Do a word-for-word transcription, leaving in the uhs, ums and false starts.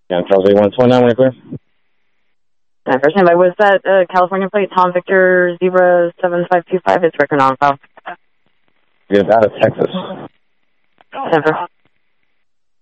Yeah, Charles A one twenty-nine, when you're clear. My first name, was that uh, California plate, Tom Victor Zebra seven five two five, it's record on file. Get out of Texas. Denver.